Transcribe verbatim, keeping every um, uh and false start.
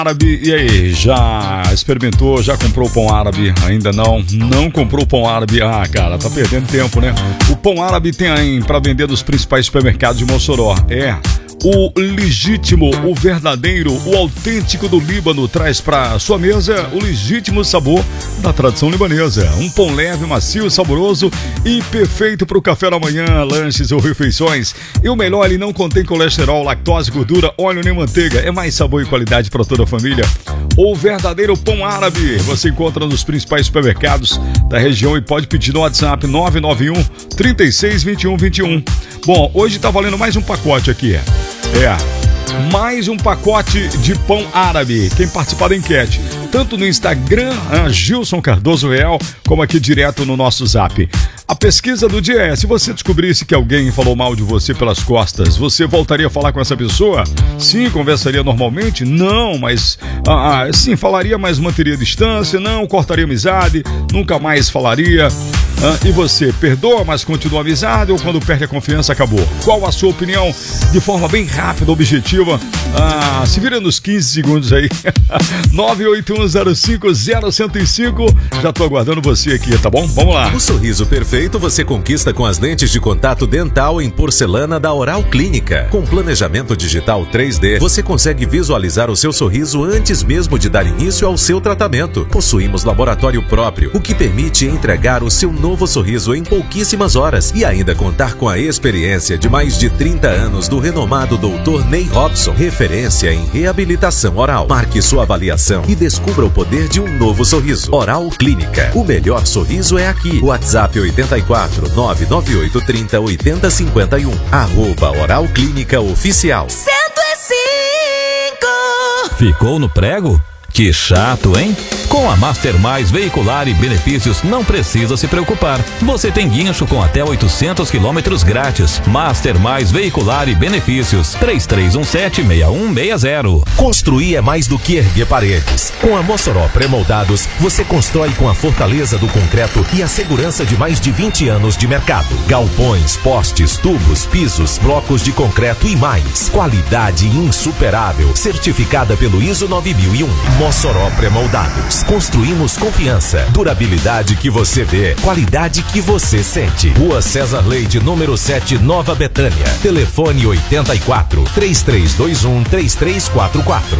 árabe. E aí, já experimentou, já comprou o pão árabe? Ainda não? Não comprou o pão árabe? Ah, cara, tá perdendo tempo, né? O pão árabe tem para vender nos principais supermercados de Mossoró. É, o legítimo, o verdadeiro, o autêntico do Líbano traz para sua mesa o legítimo sabor da tradição libanesa. Um pão leve, macio, saboroso e perfeito para o café da manhã, lanches ou refeições. E o melhor, ele não contém colesterol, lactose, gordura, óleo nem manteiga. É mais sabor e qualidade para toda a família. O verdadeiro pão árabe você encontra nos principais supermercados da região e pode pedir no WhatsApp nove nove um, três seis, dois um dois um. Bom, hoje tá valendo mais um pacote aqui. É, mais um pacote de pão árabe. Quem participar da enquete, tanto no Instagram, Gilson Cardoso Real, como aqui direto no nosso Zap. A pesquisa do dia é: se você descobrisse que alguém falou mal de você pelas costas, você voltaria a falar com essa pessoa? Sim, conversaria normalmente? Não, mas ah, sim, falaria, mas manteria distância? Não, cortaria amizade? Nunca mais falaria? Ah, e você, perdoa, mas continua amizade, ou quando perde a confiança, acabou? Qual a sua opinião? De forma bem rápida, objetiva. Ah, se vira nos quinze segundos aí. nove oito um zero cinco zero zero zero cinco. Já tô aguardando você aqui, tá bom? Vamos lá. O sorriso perfeito você conquista com as lentes de contato dental em porcelana da Oral Clínica. Com planejamento digital três D, você consegue visualizar o seu sorriso antes mesmo de dar início ao seu tratamento. Possuímos laboratório próprio, o que permite entregar o seu novo sorriso em pouquíssimas horas e ainda contar com a experiência de mais de trinta anos do renomado doutor Ney Robson, referência em reabilitação oral. Marque sua avaliação e descubra o poder de um novo sorriso. Oral Clínica. O melhor sorriso é aqui. WhatsApp oito quatro, nove nove oito três zero oito zero cinco um. Arroba Oral Clínica Oficial. cento e cinco. Ficou no prego? Que chato, hein? Com a Master Mais Veicular e Benefícios não precisa se preocupar. Você tem guincho com até oitocentos quilômetros grátis. Master Mais Veicular e Benefícios. três três um sete, seis um seis zero. Construir é mais do que erguer paredes. Com a Mossoró Pré-Moldados, você constrói com a fortaleza do concreto e a segurança de mais de vinte anos de mercado. Galpões, postes, tubos, pisos, blocos de concreto e mais. Qualidade insuperável. Certificada pelo I S O nove mil e um. Mossoró Pré-Moldados. Construímos confiança, durabilidade que você vê, qualidade que você sente. Rua César Leite, número sete, Nova Betânia. Telefone oito quatro, três três dois um, três três quatro quatro.